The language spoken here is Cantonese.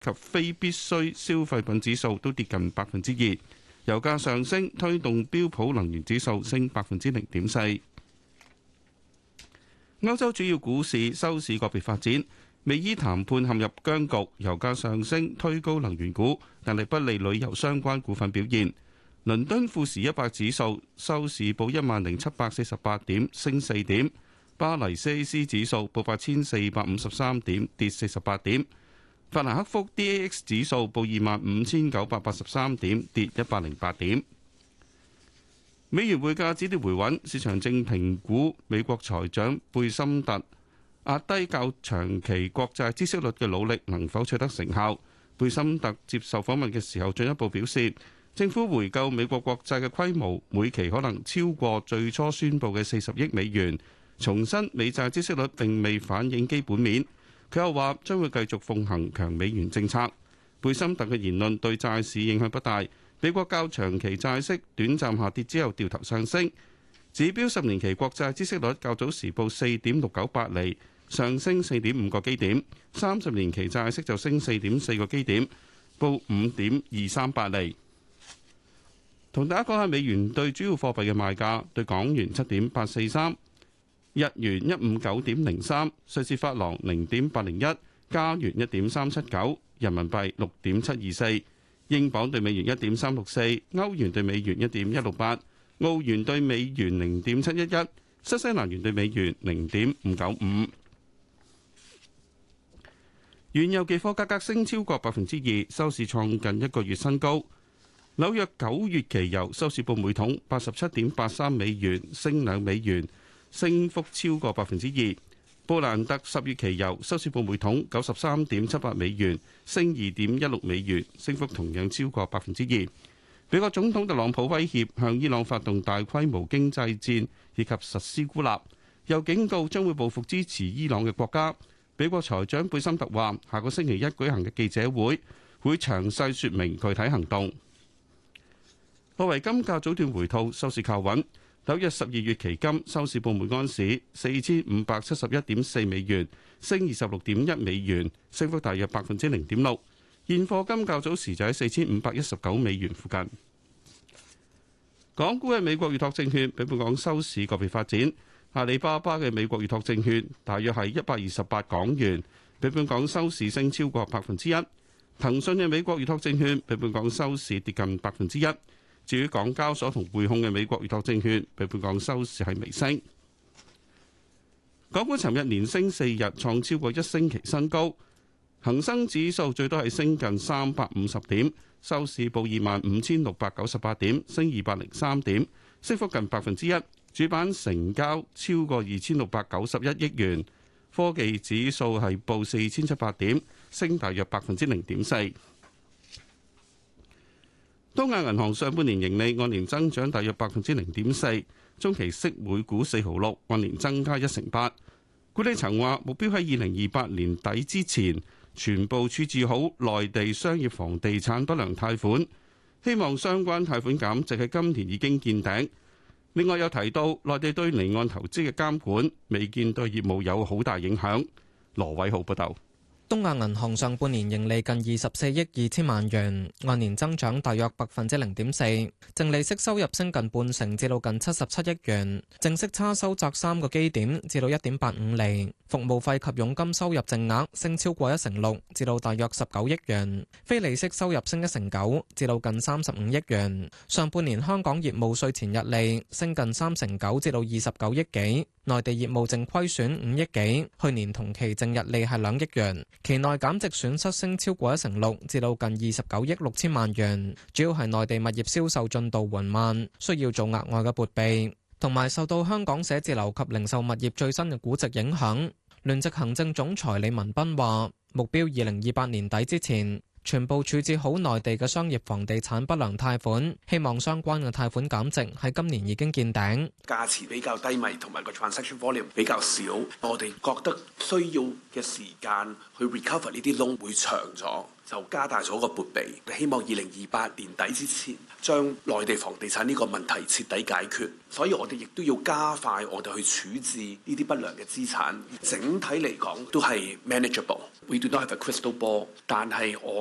及非必需消費品指數都跌近2%。油價上升推動標普能源指數升0.4%。歐洲主要股市收市個別發展，美伊談判陷入僵局，油價上升推高能源股，但係不利旅遊相關股份表現。倫敦富時100指數收市報10,748點，升4點；巴黎 CAC 指數報8,453點，跌48點；法蘭克福 DAX 指數報25,983點，跌108點。美元匯價止跌回穩，市場正評估美國財長貝森特壓低較長期國債孳息率嘅努力能否取得成效。貝森特接受訪問嘅時候進一步表示，政府回購美國國債嘅規模每期可能超過最初宣布嘅40億美元，重申美債孳息率並未反映基本面。佢又話將會繼續奉行強美元政策。貝森特嘅言論對債市影響不大。美國較長期債息短暫下跌之後掉頭上升，指標10年期國債孳息率較早時報4.698厘，上升4.5個基點；30年期債息就升4.4個基點，報5.238厘。同大家講下美元對主要貨幣嘅賣價：對港元7.843，日元159.03，瑞士法郎0.801，加元1.379，人民幣6.724。英鎊對美元1.364，歐元對美元1.168，澳元對美元0.711，新西蘭元對美元0.595。原油期貨價格升超過2%，收市創近一個月新高。紐約9月期油收市報每桶87.83美元，升2美元，升幅超過2%。布蘭特10月期油收市報每桶93.78美元，升2.16美元，升幅同樣超過2%。美國總統特朗普威脅向伊朗發動大規模經濟戰以及實施孤立，又警告將會報復支持伊朗嘅國家。美國財長貝森特話，下個星期一舉行嘅記者會詳細說明具體行動。外圍金價早段回吐，收市靠穩。紐約12月期金收市報每盎司4571.4美元，升26.1美元，升幅大約0.6%。現貨金較早時就喺4519美元附近。港股嘅美國預託證券比本港收市個別發展。阿里巴巴嘅美國預託證券大約係128港元，比本港收市升超過1%。騰訊嘅美國預託證券比本港收市跌近1%。至於港交所同匯控嘅美國預託證券，比本港收市係微升。港股尋日連升4日，創超過1星期新高。恒生指數最多係升近350點，收市報25,698點，升203點，升幅近1%。主板成交超過2,691億元。科技指數係報4,700點，升大約0.4%。東亞銀行上半年盈利按年增長大約0.4%，中期息每股4毫6，按年增加1成8。管理層話目標喺2028年底之前全部處置好內地商業房地產不良貸款，希望相關貸款減值喺今年已經見頂。另外有提到內地對離岸投資嘅監管未見對業務有好大影響。羅偉浩報道。 東亞銀行上半年盈利近24億2千萬元，按年增長大約0.4%，淨利息收入升近半成，至到近77億元，淨息差收窄3個基點，至到1.85厘。服務費及佣金收入淨額升超過1成6，至到大約19億元，非利息收入升1成9，至到近35億元。上半年香港業務稅前溢利升近3成9，至到29億幾。內地業務淨虧損5億幾，去年同期淨溢利係2億元，期內減值損失升超過1成6，至到近29億6千萬元，主要係內地物業銷售進度緩慢，需要做額外嘅撥備，同埋受到香港寫字樓及零售物業最新嘅估值影響。聯席行政總裁李文斌話，目標2028年底之前全部處置好內地嘅商業房地產不良貸款，希望相關嘅貸款減值喺今年已經見頂。 價錢比較低迷，同埋個 transaction volume 比較少，我哋覺得需要嘅時間去 recover 呢啲 loan 會長咗，就加大咗個撥備，希望2028年底之前將內地房地產呢個問題徹底解決。所以我哋亦都要加快我哋去處置呢啲不良嘅資產。整體嚟講都係 manageable。 We do not have a crystal ball，但係我